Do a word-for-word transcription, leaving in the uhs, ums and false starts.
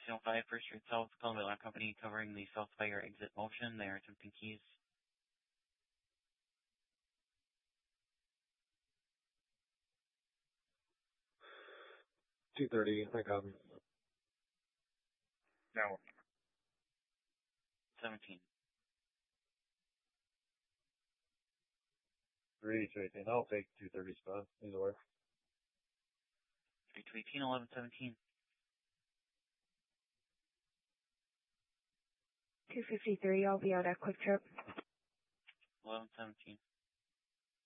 Casino five, First Street South, Columbia Land Company, covering the South Fire exit motion. They are attempting keys. two thirty, I got him. No. seventeen. three to eighteen. I'll take two thirty spot, either way. three to eighteen, eleven seventeen. two fifty-three, I'll be out at Quick Trip. eleven seventeen.